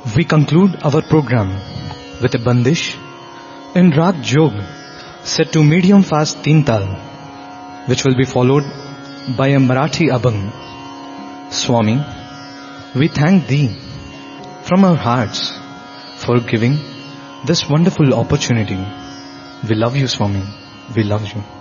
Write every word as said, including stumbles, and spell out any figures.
We conclude our program with a bandish in Rag Jog set to medium fast Teen Tal, which will be followed by a Marathi Abhang. Swami, we thank Thee from our hearts for giving this wonderful opportunity. We love you, Swami. We love you.